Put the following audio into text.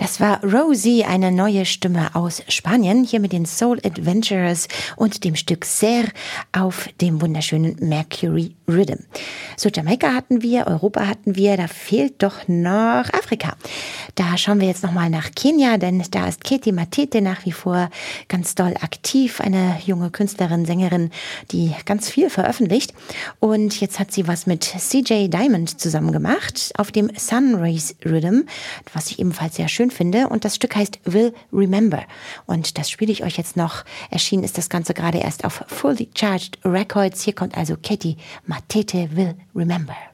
Das war Rosie, eine neue Stimme aus Spanien, hier mit den Soul Adventurers und dem Stück Ser auf dem wunderschönen Mercury Rhythm. So, Jamaika hatten wir, Europa hatten wir, da fehlt doch noch Afrika. Da schauen wir jetzt nochmal nach Kenia, denn da ist Keti Matete nach wie vor ganz doll aktiv, eine junge Künstlerin, Sängerin, die ganz viel veröffentlicht. Und jetzt hat sie was mit CJ Diamond zusammen gemacht auf dem Sunrays Rhythm, was ich ebenfalls sehr schön finde. Und das Stück heißt Will Remember. Und das spiele ich euch jetzt noch. Erschienen ist das Ganze gerade erst auf Fully Charged Records. Hier kommt also Keti Matete, Will Remember.